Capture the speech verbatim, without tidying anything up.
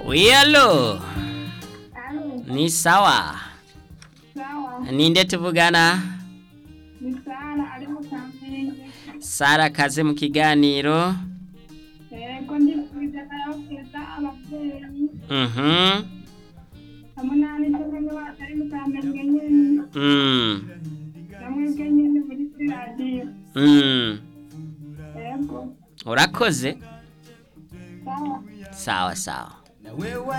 Wiyalo, Alo, ni sawa. sawa. Ninde tuvugana? Ni Sara ari mu Kamenge. Sara kaze mu kiganiro. Yego ndifuriza akayabakeza abavyeyi. Mhm. Hamwe n'abandi bose ari mu Kamenge nyene. Mm. Namwebwe nyene muri radiyo. Mm. Yego. Urakoze? Sawa. Sawa sawa.